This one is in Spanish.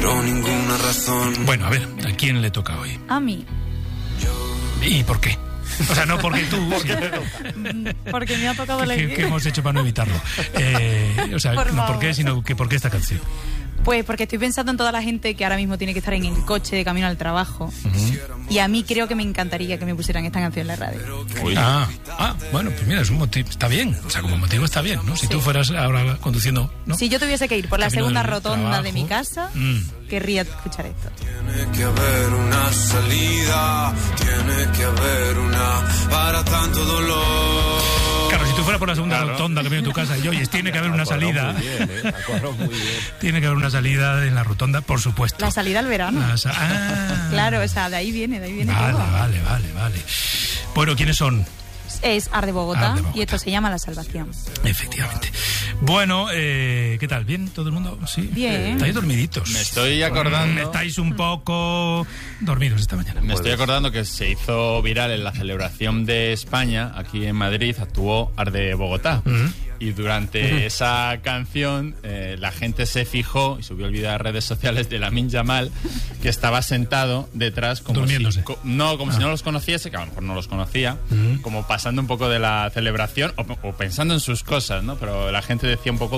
pero ninguna razón. Bueno, a ver, ¿a quién le toca hoy? A mí. ¿Y por qué? O sea, no porque tú... Porque me ha tocado elegir. ¿Qué hemos hecho para no evitarlo? O sea, no por qué, sino que por qué esta canción. Pues porque estoy pensando en toda la gente que ahora mismo tiene que estar en el coche de camino al trabajo. Y a mí creo que me encantaría que me pusieran esta canción en la radio. Bueno, pues mira, es un motivo, está bien. O sea, como motivo está bien, ¿no? Si tú fueras ahora conduciendo, ¿no? Si yo tuviese que ir por la Camino segunda del rotonda trabajo. de mi casa, querría escuchar esto. Tiene que haber una salida, tiene que haber una para tanto dolor. Claro, si tú fueras por la segunda rotonda que viene en tu casa y oyes, tiene que haber una salida. Muy bien. Tiene que haber una salida en la rotonda, por supuesto. La salida al verano. Claro, o sea, de ahí viene todo. Vale. Bueno, ¿quiénes son? Es Ar de Bogotá, Ar de Bogotá. y esto se llama La Salvación. Efectivamente. Bueno, ¿qué tal? ¿Bien? ¿Todo el mundo? Sí. Bien. ¿Estáis dormiditos? Me estoy acordando. Estáis un poco dormidos esta mañana. Me estoy acordando que se hizo viral en la celebración de España, aquí en Madrid, actuó Ar de Bogotá. Y durante esa canción la gente se fijó y subió el vídeo a las redes sociales de Lamine Yamal, que estaba sentado detrás como durmiéndose. si no los conociese, que a lo mejor no los conocía, como pasando un poco de la celebración o pensando en sus cosas, ¿no? Pero la gente decía un poco